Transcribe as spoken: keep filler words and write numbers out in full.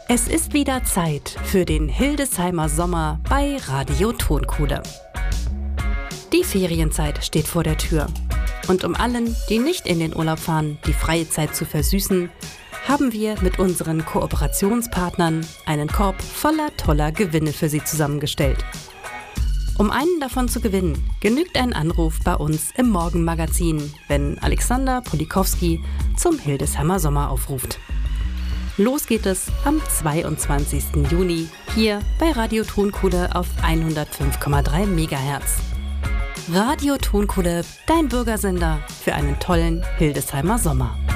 Es ist wieder Zeit für den Hildesheimer Sommer bei Radio Tonkuhle. Die Ferienzeit steht vor der Tür. Und um allen, die nicht in den Urlaub fahren, die freie Zeit zu versüßen, haben wir mit unseren Kooperationspartnern einen Korb voller toller Gewinne für Sie zusammengestellt. Um einen davon zu gewinnen, genügt ein Anruf bei uns im Morgenmagazin, wenn Alexander Polikowski zum Hildesheimer Sommer aufruft. Los geht es am zweiundzwanzigsten Juni hier bei Radio Tonkuhle auf hundertfünf Komma drei Megahertz. Radio Tonkuhle, dein Bürgersender für einen tollen Hildesheimer Sommer.